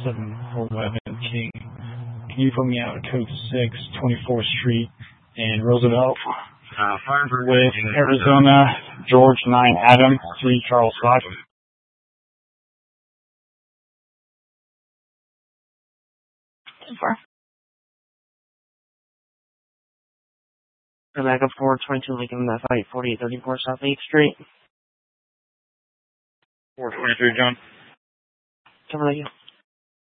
711 King. Can you put me out at code 6, 24th Street in Roosevelt? With Arizona, George 9 Adam, 3 Charles Fox. Back up 422 Lincoln, fight 4834 South 8th Street. 423, John. Cover you.